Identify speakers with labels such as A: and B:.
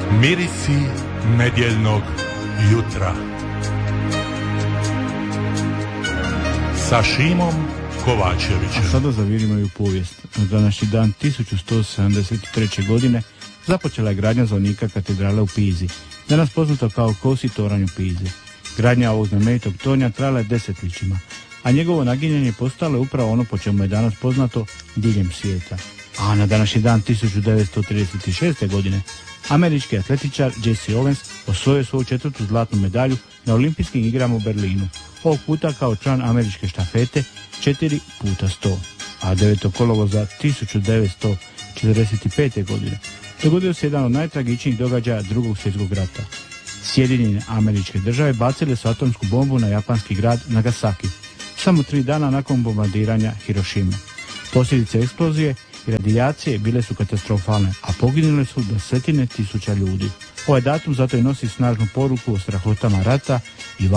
A: Mirisi nedjeljnog jutra sa Šimom Kovačevićem.
B: A sada zavirimo i u povijest. Na današnji dan 1173. godine započela je gradnja zvonika katedrale u Pizi, danas poznato kao Kosi toranj u Pizi. Gradnja ovog znamenitog tornja trajala je desetljećima, a njegovo naginjanje postalo je upravo ono po čemu je danas poznato diljem svijeta. A na današnji dan 1936. godine američki atletičar Jesse Owens osvojio svoju 4. zlatnu medalju na olimpijskim igrama u Berlinu, ovog puta kao član američke štafete 4x100, a 9. kolovoza 1945. godine dogodio se jedan od najtragičnijih događaja Drugog svjetskog rata. Sjedinjene Američke Države bacile su atomsku bombu na japanski grad Nagasaki, samo 3 dana nakon bombardiranja Hirošime. Posljedice eksplozije i radijacije bile su katastrofalne, a poginule su desetine tisuća ljudi. Ovaj datum zato i nosi snažnu poruku o strahotama rata i